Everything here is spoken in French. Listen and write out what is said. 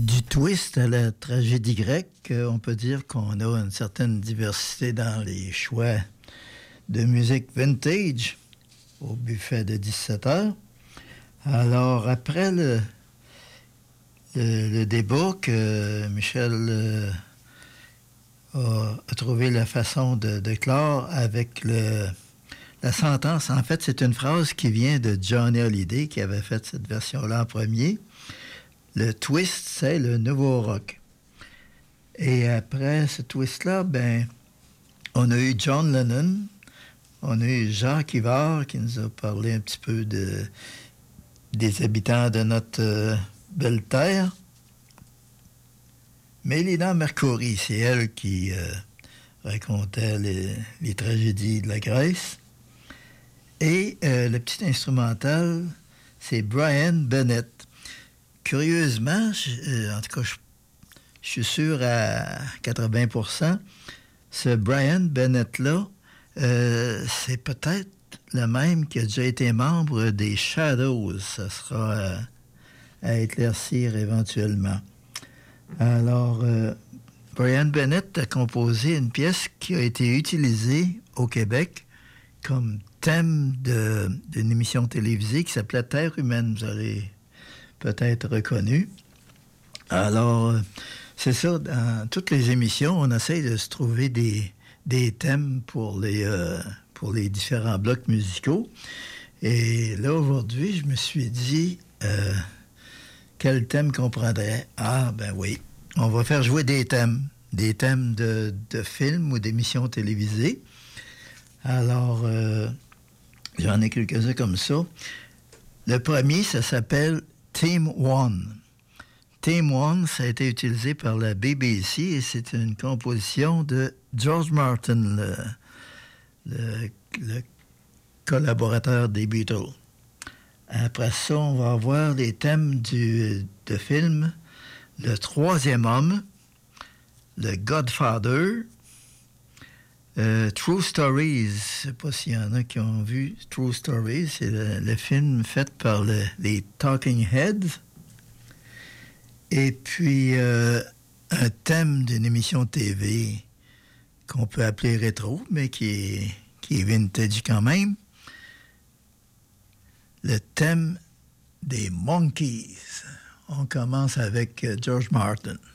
Du twist à la tragédie grecque, on peut dire qu'on a une certaine diversité dans les choix de musique vintage au buffet de 17 heures. Alors, après le débat que Michel a trouvé la façon de clore avec la sentence, en fait, c'est une phrase qui vient de Johnny Hallyday, qui avait fait cette version-là en premier. Le twist, c'est le nouveau rock. Et après ce twist-là, on a eu John Lennon, on a eu Jacques Ivard qui nous a parlé un petit peu des habitants de notre belle terre. Mélina Mercouri, c'est elle qui racontait les tragédies de la Grèce. Et le petit instrumental, c'est Brian Bennett. Curieusement, en tout cas, je suis sûr à 80%, ce Brian Bennett-là, c'est peut-être le même qui a déjà été membre des Shadows. Ça sera à éclaircir éventuellement. Alors, Brian Bennett a composé une pièce qui a été utilisée au Québec comme thème d'une émission télévisée qui s'appelait Terre humaine. Vous allez peut-être reconnu. Alors, c'est ça, dans toutes les émissions, on essaie de se trouver des thèmes pour les différents blocs musicaux. Et là, aujourd'hui, je me suis dit, quel thème qu'on prendrait? Ah, ben oui, on va faire jouer des thèmes de films ou d'émissions télévisées. Alors, j'en ai quelques-uns comme ça. Le premier, ça s'appelle Team One. Team One, ça a été utilisé par la BBC et c'est une composition de George Martin, le collaborateur des Beatles. Après ça, on va avoir les thèmes de film Le Troisième Homme, Le Godfather, True Stories. Je ne sais pas s'il y en a qui ont vu True Stories. C'est le film fait par les Talking Heads. Et puis, un thème d'une émission TV qu'on peut appeler rétro, mais qui est vintage quand même. Le thème des Monkees. On commence avec George Martin.